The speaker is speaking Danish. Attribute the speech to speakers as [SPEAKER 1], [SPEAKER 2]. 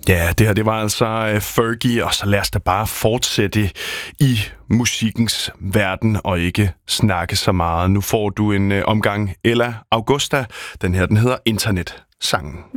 [SPEAKER 1] Ja, det her, det var altså Fergie, og så lad os da bare fortsætte i musikkens verden og ikke snakke så meget. Nu får du en omgang Ella Augusta. Den her, den hedder Internetsangen.